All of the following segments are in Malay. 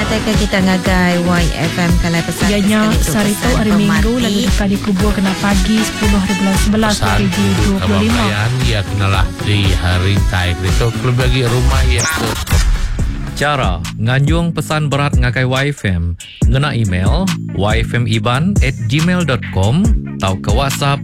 katakan kita ngagai YFM Kalai pesan ianya sarito hari Minggu lalu dekat dikubur kena pagi 10/11 2025 ya kenalah di hari tai itu klub bagi rumah ya tu. Cara nganjung pesan berat ngakai YFM ngena email yfmiban@gmail.com atau ke WhatsApp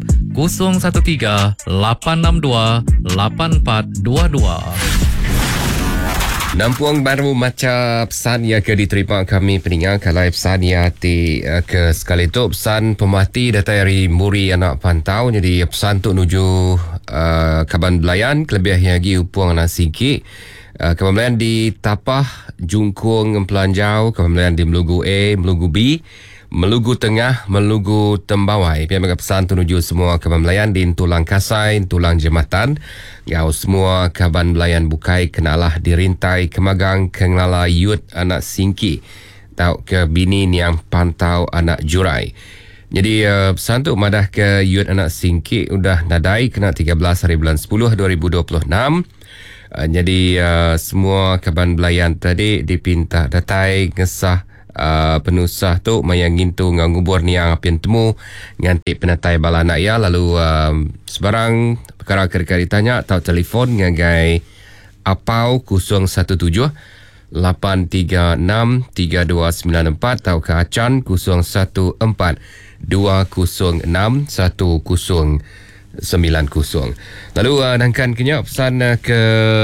013-862-8422. Nampuang baru macam pesan yang ke diterima kami pendengar kalau pesan yang ke sekali tu pesan pemati datang dari Muri anak pantau jadi pesan tu menuju Kaban Belayan kelebihnya lagi upuang anak sikit Kaban Belayan di Tapah Jungkung Pelanjau Kaban Belayan di Melugu A Melugu B Melugu Tengah, Melugu Tembawai. Pihak pesan tu menuju semua Kaban Belayan di Tulang Kasai, Tulang Jematan. Gau semua Kaban Belayan bukai kenalah dirintai kemagang kenala yut anak singki. Tau ke bini yang pantau anak jurai. Jadi pesan tu madah ke yut anak singki udah nadai kena 13 hari bulan 10 2026. Jadi semua Kaban Belayan tadi dipinta datai ngesah penusah tu mayangin tu ngangubur ni yang apian temu nganti penatai bala anak ya lalu sebarang perkara kerja ditanya atau telefon ngagai apau 017 836 3294 atau ke acan 014 206 1090. Lalu nangkan kenyak pesan ke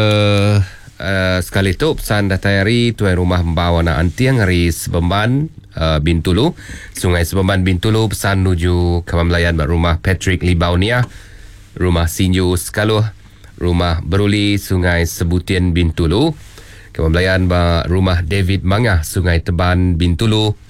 sekali tu pesan datayari tuan rumah membawa anak antiang hari Sebemban Bintulu Sungai Sebemban Bintulu pesan menuju Kaban Belayan rumah Patrick Libaunia rumah Sinju Sekaluh rumah Beruli Sungai Sebutian Bintulu Kaban Belayan rumah David Mangah Sungai Teban Bintulu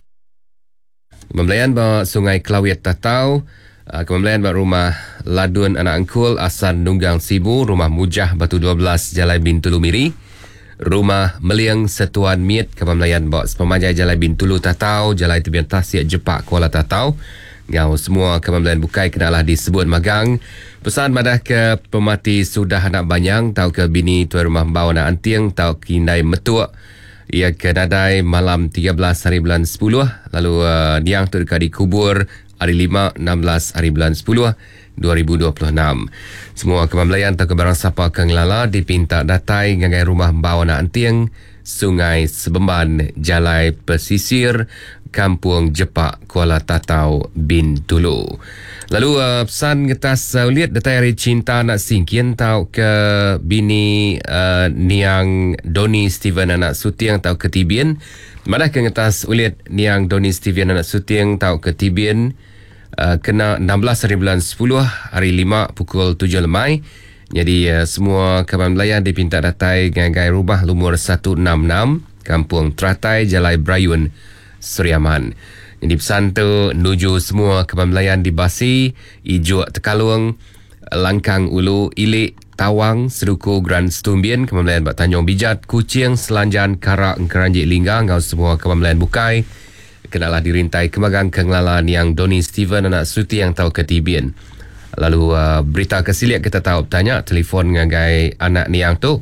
Kaban Belayan Sungai Kelawit Tatau Kaban Belayan rumah Ladun Anak Angkul Asan Nunggang Sibu rumah Mujah Batu 12 Jalai Bintulu Miri rumah Meliang Setuan Miet Kaban Belayan Pemajai Jalai Bintulu Tatau Jalai Tebian Tasiak Jepak Kuala Tatau Ngau semua Kaban Belayan bukai kenalah disebut magang pesan madah ke pemati sudah anak banyang tau ke bini tuan rumah bawa anak antiang tau kindai metua ia ke nadai malam 13 hari bulan 10 lalu diang tu dekat dikubur hari 5, 16 hari bulan 10 2026. Semua Kaban Belayan atau kebarang siapa kengelala dipinta datai ngagai rumah bawa anak antiang Sungai Sebemban Jalai Pesisir Kampung Jepak Kuala Tatau Bintulu. Lalu pesan ngetas uliat datai hari cinta anak singkian tau ke bini niang Doni Steven anak Sutiang tau ketibian. Madah ke ngetas uliat niang Doni Steven anak Sutiang tau ketibian kena 16 hari bulan 10 hari 5 pukul 7 lemai. Jadi semua Kaban Belayan dipinta datai ngagai rumah lumur 166 Kampung Teratai Jalai Brayun Seriaman. Jadi pesan tu nuju semua Kaban Belayan di Basi, Ijuk Tekalung, Langkang Ulu, Ilik, Tawang, Seruku, Grand Stumbian, Kaban Belayan Tanjung Bijat, Kuching, Selanjan, Karak, Keranjik Linggang, ngau semua Kaban Belayan bukai. Kenalah dirintai kemagang kengelalan yang Doni Steven anak Suti yang tahu ketibian. Lalu berita kesiliak kita tahu tanya telefon ngagai anak ni yang tu.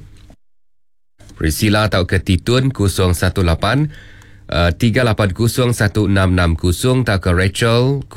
Priscilla tahu ke Titun 018 3801660 tahu ke Rachel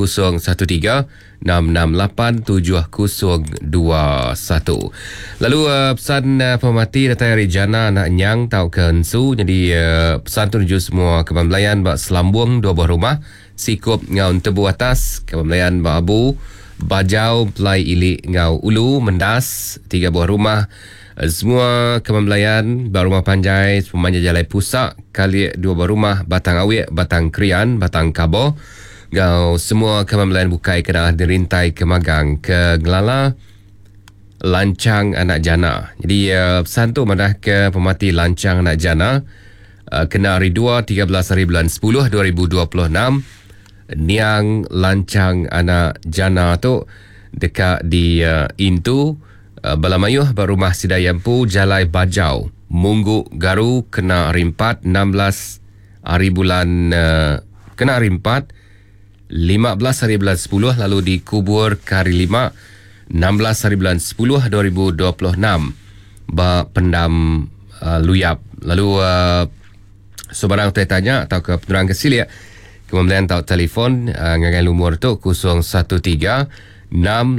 013-668-7021. Lalu pesan pemati datang dari Jana anak Nyang tahu ke Ensu. Jadi pesan tu menuju semua Kaban Belayan Selambung 2 buah rumah Sikup ngau Tebu Atas Kaban Belayan Abu Bajau Pelai Ilik ngau Ulu Mendas 3 buah rumah semua Kaban Belayan Rumah Panjai Pemanjai Jalai Pusak Kali 2 buah rumah Batang Awik Batang Krian Batang Kabo Gau semua Kaban Belayan bukai kena dirintai kemagang ke Gelala Lancang Anak Jana. Jadi pesan tu madah ke pemati Lancang Anak Jana kena hari 2 13 hari bulan 10 2026 Niang Lancang Anak Jana tu dekat di Intu Balamayuh Rumah Sidayampu Jalai Bajau Munggu Garu kena hari 4 16 hari bulan kena hari 4 15 hari bulan 10 lalu dikubur ke hari 5 16 hari bulan 10 2026 pendam Luyap. Lalu Sebarang tu tanya atau ke penerang kesilia kemudian tahu telefon ngagai lumur tu 013 688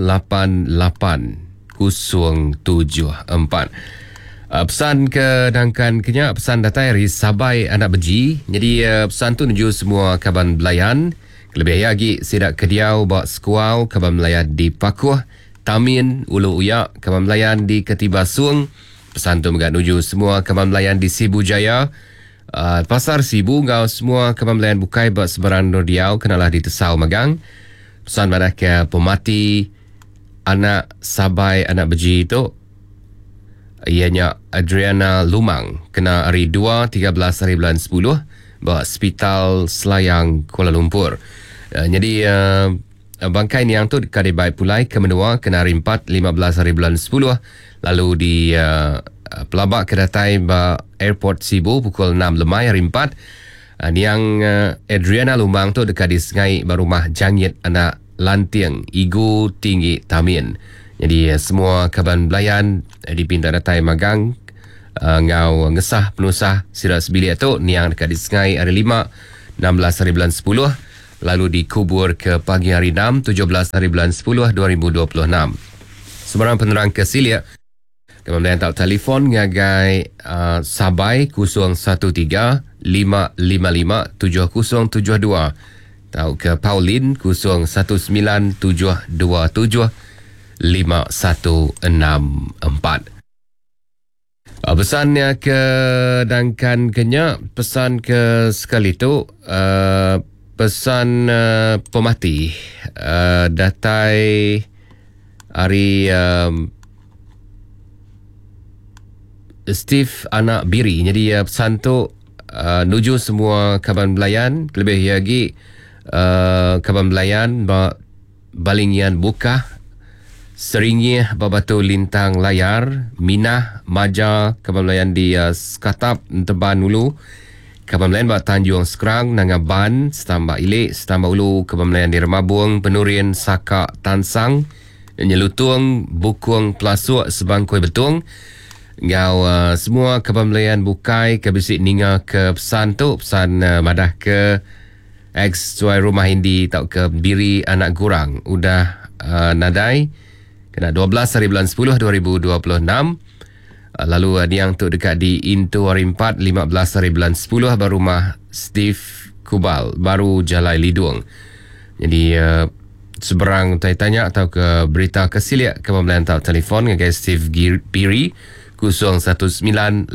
074. Pesan kedangkan kenya pesan datai dari Sabai Anak Beji. Jadi pesan tu nuju semua kaban belayan. Lebih lagi sidak kediau bawa skuau kaban belayan di Pakuh, Tamin, Ulu Uyak, kaban belayan di Ketibasung. Pesan tu juga nuju semua kaban belayan di Sibu Jaya. Pasar Sibu ngau semua kaban belayan bukai buat sebarang Nordiau kenalah di Tesau Magang. Pesan pada ke pemati anak Sabai Anak Beji itu ianya Adriana Lumang kena hari 2 13 hari bulan 10 bawa hospital Selayang Kuala Lumpur. Jadi bangkai ni yang tu kadibai pulai ke menua kena hari 4 15 hari bulan 10 lalu di pelabak kedatai ba airport Sibu pukul 6 lemai hari 4. Yang Adriana Lumang tu dekat di Sengai Barumah Jangit anak Lantiang Igu Tinggi Tamin. Jadi semua kaban belayan di pintu datai magang ngau ngesah penusah sirat sebilik tu ni yang dekat di Sengai hari 5 16 hari bulan 10 lalu dikubur ke pagi hari 6 17 hari bulan 10 2026. Sebarang penerang kesilia kaban belayan tahu telefon ngagai Sabai 013 555 7072 tahu ke Pauline 019727 5164. Pesannya ke dangkan kenya pesan ke sekali tu pesan pemati datai hari Steve anak Biri. Jadi pesan tu nuju semua kaban belayan lebih lagi kaban belayan balingian buka Seringi Babatu Lintang Layar Minah Maja kaban belayan di Skatap Teban Ulu kaban belayan ba Tanjung Sekerang Nangaban Setambak Ilik Setambak Ulu kaban belayan di Remabung Penurian Saka Tansang Nyelutung Bukung Pelasuk Sebangkoi Betung ngau semua kaban belayan bukai ke bisik ninga ke pesan tu pesan madah ke ex tuai rumah Hindi tau ke Biri anak Gurang udah nadai kena 12 hari bulan 10 2026. Lalu yang tu dekat di Intu hari 4 15 hari bulan 10 baru rumah Steve Kubal baru Jalai Lidung. Jadi seberang tanya atau ke berita kesiliak kamu boleh hantar telefon dengan Steve Piri 0198788936.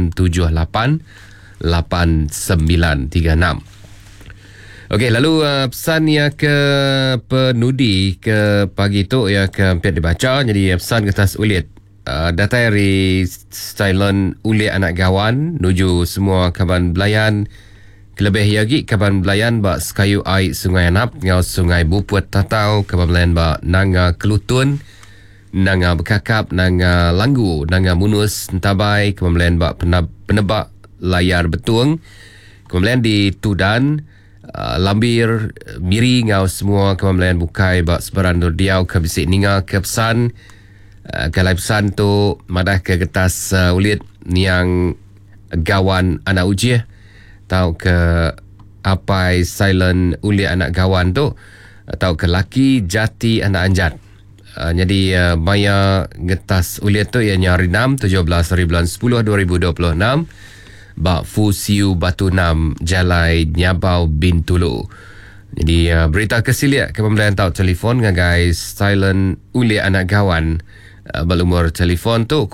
Okey, lalu pesan yang ke penudi ke pagi tu yang ke hampir dibaca. Jadi pesan kertas ulit data dari Stylon ulit anak gawan nuju semua kaban belayan kelebih lagi kaban belayan bak Sekayu Ai Sungai Anap ngau Sungai Bupuat Tatau kaban belayan bak Nanga Kelutun Nanga Bekakap Nanga Langgu Nanga Munus Ntabai kaban belayan bak Penebak Layar Betung kaban belayan di Tudan Lambir Miri ngau semua kawan belayan bukai bak sebaran Nordiau ke bisik ninga ke pesan kalai pesan tu madah ke kertas ulit niang gawan anak ujiah tau ke apai silent ulit anak gawan tu tau ke laki jati anak anjat. Jadi maya kertas ulit tu ianya hari 6 17 hari bulan 10 2026 Bak Fusiu Batu 6 Jalai Nyabau Bintulu. Jadi berita kesiliak kamu boleh tahu telefon dengan guys silent uli anak gawan berumur telefon tu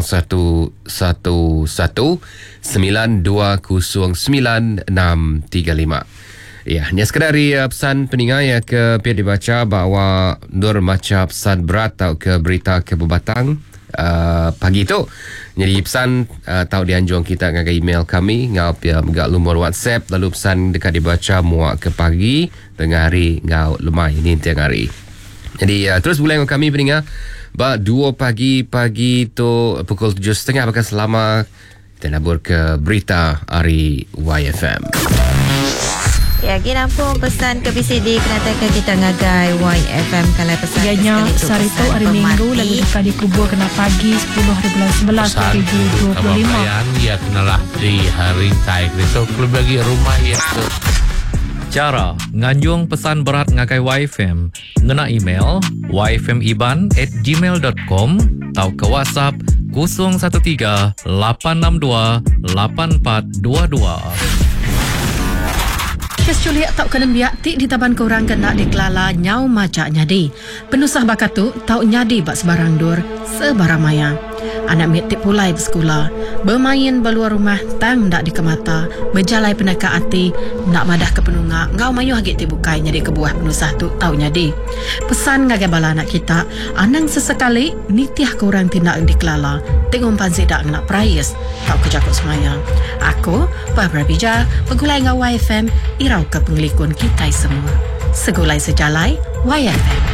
0111920935. Ya, hanya sekadar pesan peningai yang ke pihak dibaca bahawa nur macam pesan berat atau ke berita ke bebatang pagi tu. Jadi pesan tahu dianjung kita dengan email kami ngau pia megak lumur WhatsApp lalu pesan dekat dibaca muak ke pagi tengah hari ngau lemai ni tiang hari. Jadi terus boleh dengan kami peningat ba 2 pagi tu pukul 7.30 bakal selama kita nabur ke berita hari YFM. Ya, kita pun pesan ke PCD kenatakan kita ngagai YFM Kalai Pesan. Ianya Sarito hari Minggu lalu dekat dikubur kena pagi 10 hari bulan 11 hari 2025. Kamamlayan ya kenalah di hari tai kereta kelebagi rumah ya tu. Cara nganjung pesan berat ngagai YFM ngena email yfmiban@gmail.com atau ke WhatsApp 013 862 8422. Kes culiak tau kena biak tik di taban korang kena dikelala nyau macak nyadi. Penusah bakat tu tau nyadi bak sebarang dur, sebarang maya. Anak mitik pulai bersekolah, bermain beluar rumah tang dak dikemata, berjalai penaka hati, nak madah ke penungak, ngau mayu hagit tibukai nyadi kebuah penusah tu tau nyadi. Pesan ngagai bala anak kita, anang sesekali nitiah korang tindak dikelala, tengok pansi dak nak prayas, tau kejakut semaya. Aku, Barbara Bija, pegulai ngau YFM, irau ke pengelikun kita semua. Segulai sejalai, YFM.